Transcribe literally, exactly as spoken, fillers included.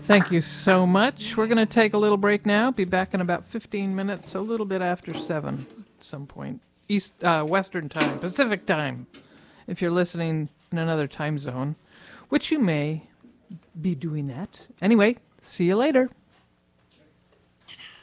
Thank you so much. We're going to take a little break now. Be back in about fifteen minutes, a little bit after seven at some point. East, uh, Western time, Pacific time, if you're listening in another time zone, which you may be doing that. Anyway, see you later.